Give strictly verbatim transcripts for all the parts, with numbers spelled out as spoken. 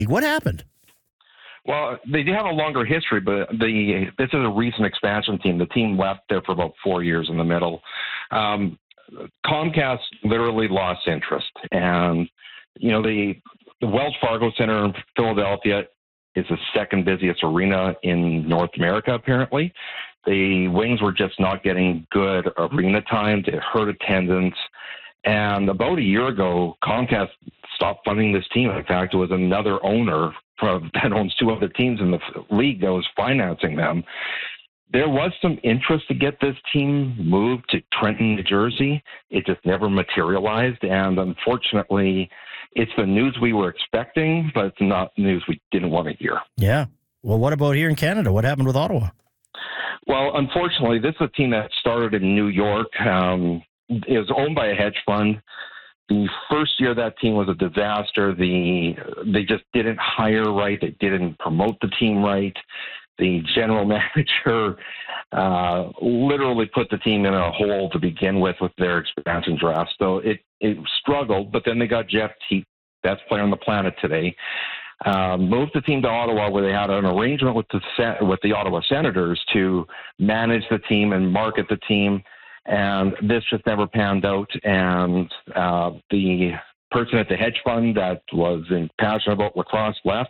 What happened? Well, they do have a longer history, but the this is a recent expansion team. The team left there for about four years in the middle. Um, Comcast literally lost interest, and you know the, the Wells Fargo Center in Philadelphia is the second busiest arena in North America. Apparently, the Wings were just not getting good arena time. It hurt attendance, and about a year ago, Comcast stopped funding this team. In fact, it was another owner that owns two other teams in the league that was financing them. There was some interest to get this team moved to Trenton, New Jersey. It just never materialized. And unfortunately, it's the news we were expecting, but it's not news we didn't want to hear. Yeah. Well, what about here in Canada? What happened with Ottawa? Well, unfortunately, this is a team that started in New York. Um, it was owned by a hedge fund. The first year that team was a disaster. The they just didn't hire right. They didn't promote the team right. The general manager uh, literally put the team in a hole to begin with with their expansion draft. So it, it struggled, but then they got Jeff Teat, best player on the planet today, uh, moved the team to Ottawa, where they had an arrangement with the with the Ottawa Senators to manage the team and market the team. And this just never panned out. And uh, the person at the hedge fund that was passionate about lacrosse left.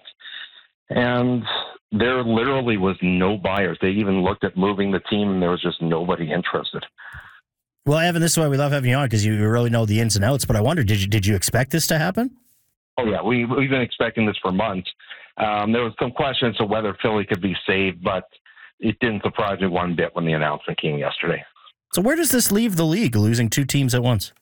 And there literally was no buyers. They even looked at moving the team, and there was just nobody interested. Well, Evan, this is why we love having you on, because you really know the ins and outs. But I wonder, did you did you expect this to happen? Oh, yeah. We, we've been expecting this for months. Um, there was some questions of whether Philly could be saved, but it didn't surprise me one bit when the announcement came yesterday. So where does this leave the league, losing two teams at once?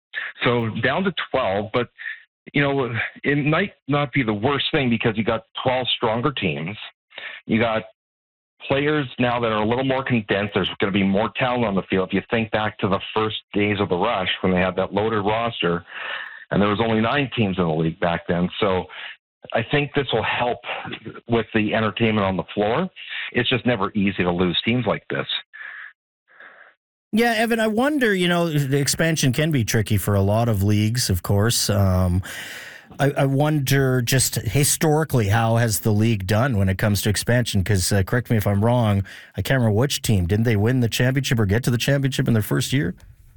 So down to twelve, but, you know, it might not be the worst thing because you got twelve stronger teams. You got players now that are a little more condensed. There's going to be more talent on the field. If you think back to the first days of the Rush when they had that loaded roster, and there was only nine teams in the league back then. So I think this will help with the entertainment on the floor. It's just never easy to lose teams like this. Yeah, Evan, I wonder, you know, the expansion can be tricky for a lot of leagues, of course. Um, I, I wonder just historically, how has the league done when it comes to expansion? Because uh, correct me if I'm wrong, I can't remember which team. Didn't they win the championship or get to the championship in their first year?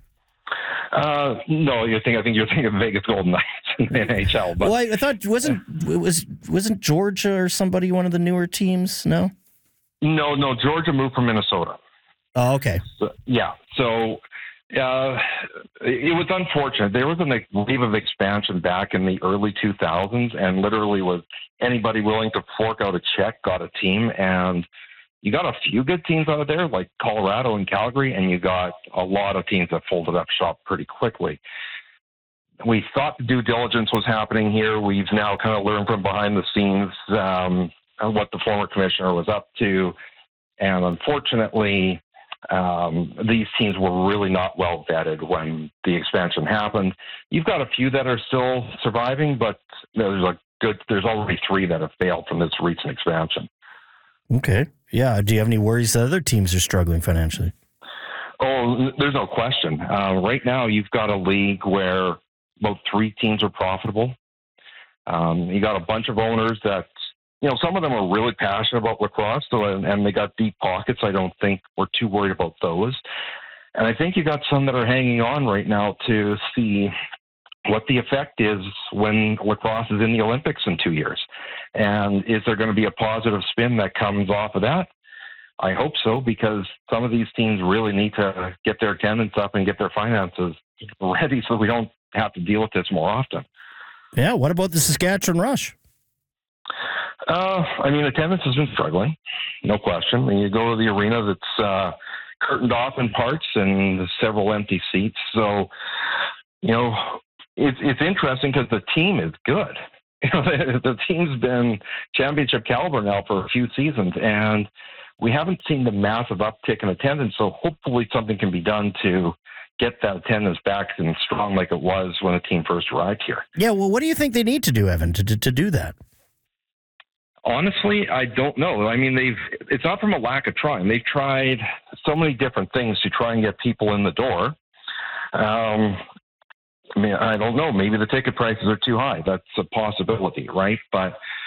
Uh, no, you think I think you're thinking of Vegas Golden Knights in the N H L. But well, I, I thought wasn't it was wasn't Georgia or somebody one of the newer teams? No, no, no. Georgia moved from Minnesota. Oh, okay. So, yeah. So uh, it was unfortunate. There was a wave of expansion back in the early two thousands, and literally was anybody willing to fork out a check got a team. And you got a few good teams out of there, like Colorado and Calgary, and you got a lot of teams that folded up shop pretty quickly. We thought the due diligence was happening here. We've now kind of learned from behind the scenes um, what the former commissioner was up to. And unfortunately, Um, these teams were really not well vetted when the expansion happened. You've got a few that are still surviving, but there's a good. There's already three that have failed from this recent expansion. Okay. Yeah. Do you have any worries that other teams are struggling financially? Oh, there's no question. Uh, right now, you've got a league where about three teams are profitable. Um, you got a bunch of owners that, you know, some of them are really passionate about lacrosse, so, and, and they got deep pockets. I don't think we're too worried about those. And I think you got some that are hanging on right now to see what the effect is when lacrosse is in the Olympics in two years. And is there going to be a positive spin that comes off of that? I hope so, because some of these teams really need to get their attendance up and get their finances ready so we don't have to deal with this more often. Yeah. What about the Saskatchewan Rush? Uh, I mean, attendance has been struggling, no question. When you go to the arena that's uh, curtained off in parts and several empty seats. So, you know, it's it's interesting because the team is good. You know, the, the team's been championship caliber now for a few seasons, and we haven't seen the massive uptick in attendance. So hopefully something can be done to get that attendance back and strong like it was when the team first arrived here. Yeah, well, what do you think they need to do, Evan, to to, to do that? Honestly, I don't know. I mean, they've it's not from a lack of trying. They've tried so many different things to try and get people in the door. Um, I mean, I don't know. Maybe the ticket prices are too high. That's a possibility, right? But